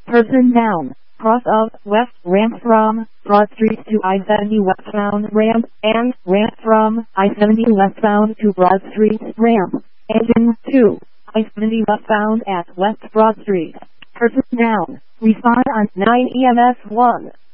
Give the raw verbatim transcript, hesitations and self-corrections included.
Person down. Cross of west ramp from Broad Street to I seventy westbound ramp and ramp from I seventy westbound to Broad Street ramp. Engine two. I seventy westbound at West Broad Street. Person down. Respond on nine E M S one.